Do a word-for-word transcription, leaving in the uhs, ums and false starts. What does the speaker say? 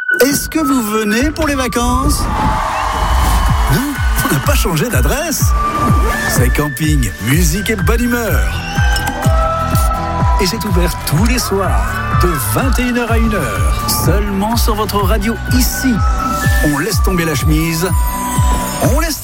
Est-ce que vous venez pour les vacances ? Non, on n'a pas changé d'adresse. C'est camping, musique et bonne humeur. Et c'est ouvert tous les soirs, de vingt et une heures à une heure, seulement sur votre radio ici. On laisse tomber la chemise, on laisse